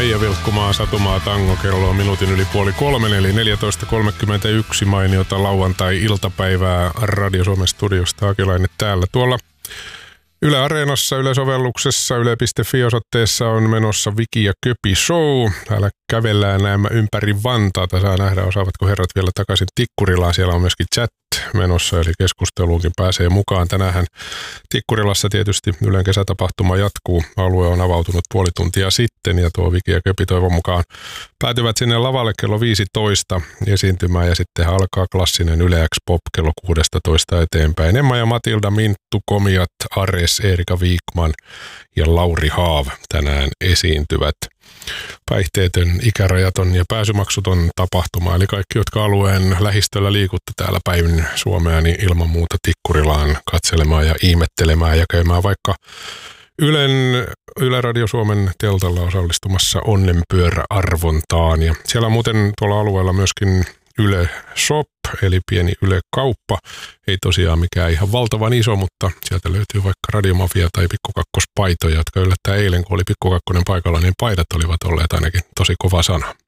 Maija Vilkkumaa, Satumaa Tango, kello on minuutin yli 2:30, eli 14.31 mainiota lauantai-iltapäivää Radio Suomen studiosta. Akilainen täällä. Tuolla Yle Areenassa, Yle-sovelluksessa, yle.fi-osoitteessa on menossa Viki ja Köpi show. Täällä kävellään nämä ympäri Vantaata. Saa nähdä, osaavatko herrat vielä takaisin Tikkurilaan. Siellä on myöskin chat menossa, eli keskusteluunkin pääsee mukaan. Tänään Tikkurilassa tietysti Ylen kesätapahtuma jatkuu. Alue on avautunut puoli tuntia sitten ja tuo Viki ja Köpi toivon mukaan päätyvät sinne lavalle kello 15 esiintymään ja sitten alkaa klassinen Yle X Pop kello 16 eteenpäin. Emma ja Matilda, Minttu, Komiat, Ares, Erika Viikman ja Lauri Haav tänään esiintyvät. Päihteetön, ikärajaton ja pääsymaksuton tapahtuma. Eli kaikki, jotka alueen lähistöllä liikutte täällä päivin Suomea, niin ilman muuta Tikkurilaan katselemaan ja ihmettelemään ja käymään vaikka Yle Radio Suomen teltalla osallistumassa onnenpyöräarvontaan. Ja siellä on muuten tuolla alueella myöskin Yle Shop, eli pieni Yle-kauppa. Ei tosiaan mikään ihan valtavan iso, mutta sieltä löytyy vaikka Radiomafia tai Pikku Kakkospaitoja, jotka yllättää eilen, kun oli Pikku Kakkonen paikalla, niin paidat olivat olleet ainakin tosi kova sana.